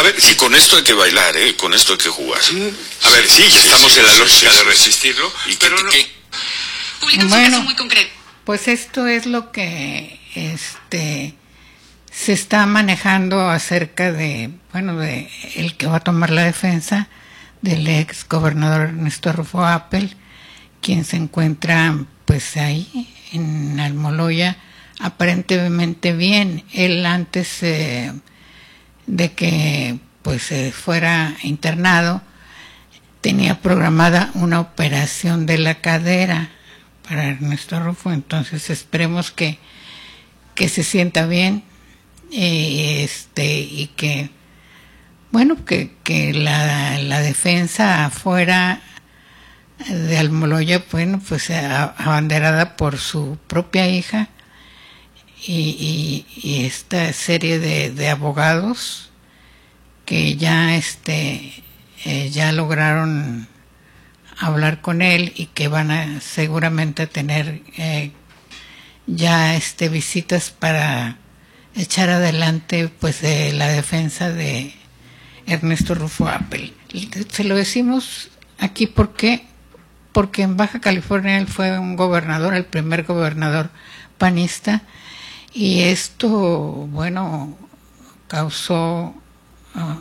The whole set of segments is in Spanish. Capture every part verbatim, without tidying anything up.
ver, si con esto hay que bailar, ¿eh? Con esto hay que jugar. Sí. A ver, sí, ya estamos sí, en la sí, lógica sí, de resistirlo. ¿Y pero que, no... que... Publican bueno, un caso muy concreto. Pues esto es lo que este se está manejando acerca de, bueno, de el que va a tomar la defensa del ex gobernador Ernesto Rufo Appel, quien se encuentra pues ahí en Almoloya aparentemente bien. Él antes eh, de que pues eh, fuera internado tenía programada una operación de la cadera para Ernesto Rufo, entonces esperemos que que se sienta bien eh, este y que bueno que, que la, la defensa afuera de Almoloya, bueno, pues abanderada por su propia hija y, y, y esta serie de, de abogados que ya este eh, ya lograron hablar con él y que van a seguramente tener eh, ya este visitas para echar adelante pues eh, la defensa de Ernesto Rufo Appel. Se lo decimos aquí porque porque en Baja California él fue un gobernador, el primer gobernador panista, y esto, bueno, causó uh,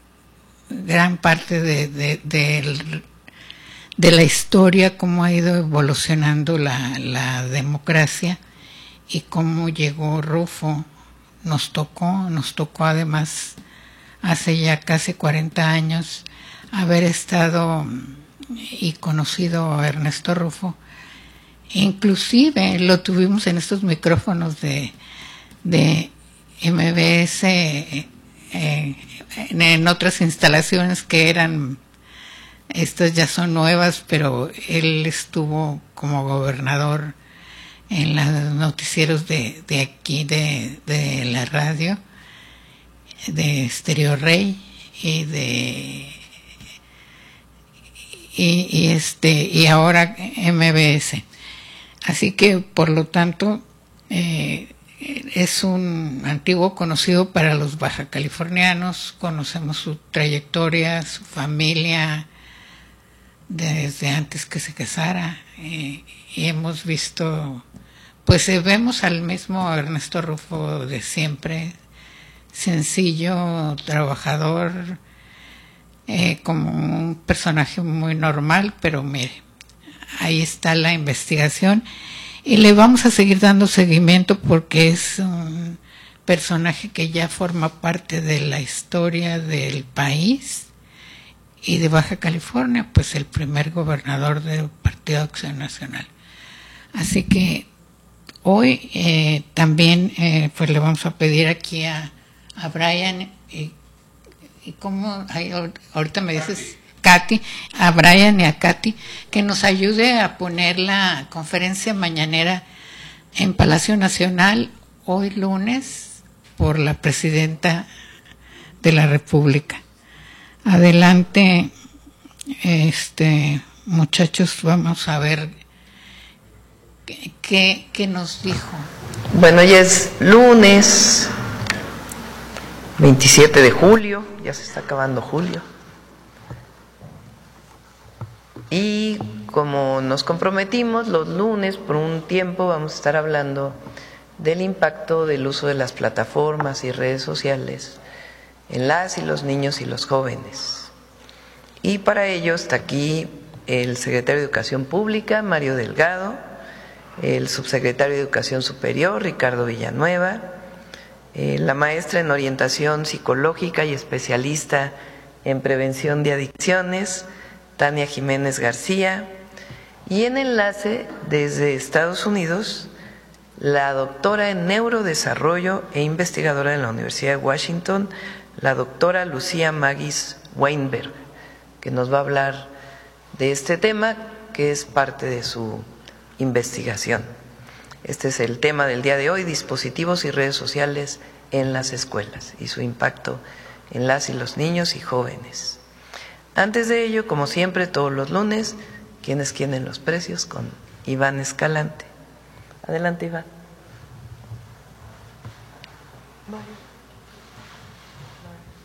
gran parte de, de, de, de la historia, cómo ha ido evolucionando la, la democracia y cómo llegó Rufo. Nos tocó, nos tocó además hace ya casi cuarenta años haber estado y conocido a Ernesto Rufo. Inclusive lo tuvimos en estos micrófonos de, de M B S eh, en, en otras instalaciones que eran, estas ya son nuevas, pero él estuvo como gobernador en los noticieros de, de aquí, de, de la radio, de Estéreo Rey y de y, y este y ahora M B S. Así que por lo tanto eh, es un antiguo conocido para los baja californianos. Conocemos su trayectoria, su familia desde antes que se casara, eh, y hemos visto, pues eh, vemos al mismo Ernesto Rufo de siempre, sencillo, trabajador, eh, como un personaje muy normal, pero mire, ahí está la investigación y le vamos a seguir dando seguimiento porque es un personaje que ya forma parte de la historia del país y de Baja California, pues el primer gobernador del Partido Acción Nacional. Así que hoy eh, también eh, pues le vamos a pedir aquí a, a Brian y, y como ay, ahorita me dices Katy, a Brian y a Katy, que nos ayude a poner la conferencia mañanera en Palacio Nacional hoy lunes por la presidenta de la República. Adelante, este muchachos, vamos a ver qué, qué, qué nos dijo. Bueno, ya es lunes veintisiete de julio, ya se está acabando julio. Y como nos comprometimos, los lunes por un tiempo vamos a estar hablando del impacto del uso de las plataformas y redes sociales en las y los niños y los jóvenes. Y para ello está aquí el secretario de Educación Pública, Mario Delgado, el subsecretario de Educación Superior, Ricardo Villanueva, eh, la maestra en Orientación Psicológica y especialista en Prevención de Adicciones, Tania Jiménez García, y en enlace desde Estados Unidos, la doctora en Neurodesarrollo e investigadora en la Universidad de Washington, la doctora Lucía Magis Weinberg, que nos va a hablar de este tema que es parte de su investigación. Este es el tema del día de hoy, dispositivos y redes sociales en las escuelas y su impacto en las y los niños y jóvenes. Antes de ello, como siempre, todos los lunes, ¿quién es quién en los precios? Con Iván Escalante. Adelante, Iván. Bueno.